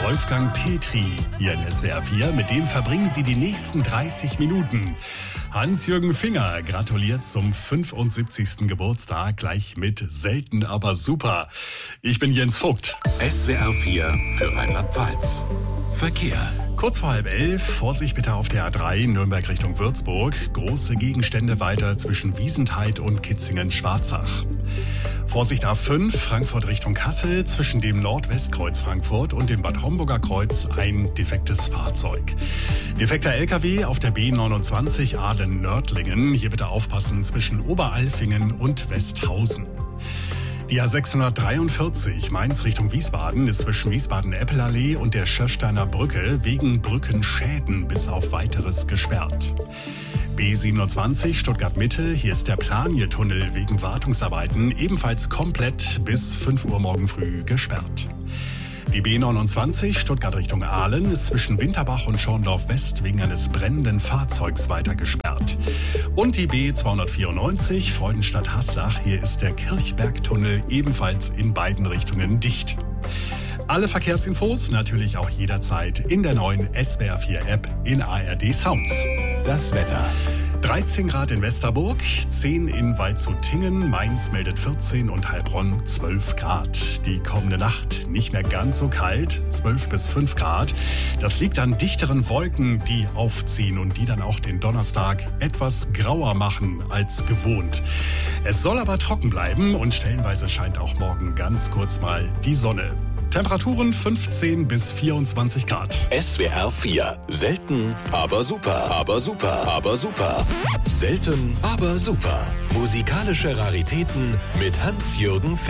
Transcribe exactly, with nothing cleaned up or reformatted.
Wolfgang Petri hier in S W R vier. Mit dem verbringen Sie die nächsten dreißig Minuten. Hans-Jürgen Finger gratuliert zum fünfundsiebzigsten Geburtstag gleich mit Selten, aber super. Ich bin Jens Vogt. S W R vier für Rheinland-Pfalz. Verkehr. Kurz vor halb elf, Vorsicht bitte auf der A drei, Nürnberg Richtung Würzburg. Große Gegenstände weiter zwischen Wiesentheit und Kitzingen-Schwarzach. Vorsicht A fünf, Frankfurt Richtung Kassel, zwischen dem Nordwestkreuz Frankfurt und dem Bad Homburger Kreuz ein defektes Fahrzeug. Defekter L K W auf der B neunundzwanzig Aalen-Nördlingen. Hier bitte aufpassen zwischen Oberalfingen und Westhausen. Die A sechshundertdreiundvierzig Mainz Richtung Wiesbaden ist zwischen Wiesbaden-Eppelallee und der Schirsteiner Brücke wegen Brückenschäden bis auf Weiteres gesperrt. B siebenundzwanzig Stuttgart-Mitte, hier ist der Planier-Tunnel wegen Wartungsarbeiten ebenfalls komplett bis fünf Uhr morgen früh gesperrt. Die B neunundzwanzig Stuttgart Richtung Aalen ist zwischen Winterbach und Schorndorf West wegen eines brennenden Fahrzeugs weiter gesperrt. Und die B zweihundertvierundneunzig Freudenstadt-Haslach, hier ist der Kirchbergtunnel ebenfalls in beiden Richtungen dicht. Alle Verkehrsinfos natürlich auch jederzeit in der neuen S W R vier App in A R D Sounds. Das Wetter. dreizehn Grad in Westerburg, zehn in Waldshut-Tiengen, Mainz meldet vierzehn und Heilbronn zwölf Grad. Die kommende Nacht nicht mehr ganz so kalt, zwölf bis fünf Grad. Das liegt an dichteren Wolken, die aufziehen und die dann auch den Donnerstag etwas grauer machen als gewohnt. Es soll aber trocken bleiben und stellenweise scheint auch morgen ganz kurz mal die Sonne. Temperaturen fünfzehn bis vierundzwanzig Grad. S W R vier. Selten, aber super. Aber super. Aber super. Selten, aber super. Musikalische Raritäten mit Hans-Jürgen Finger.